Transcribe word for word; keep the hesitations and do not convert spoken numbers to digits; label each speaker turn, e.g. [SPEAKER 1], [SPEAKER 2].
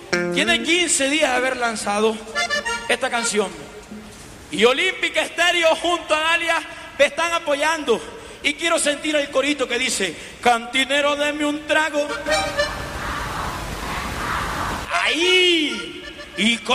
[SPEAKER 1] Tiene quince días de haber lanzado esta canción. Y Olímpica Estéreo junto a Dalia me están apoyando. Y quiero sentir el corito que dice: cantinero, deme un trago. Ahí. Y con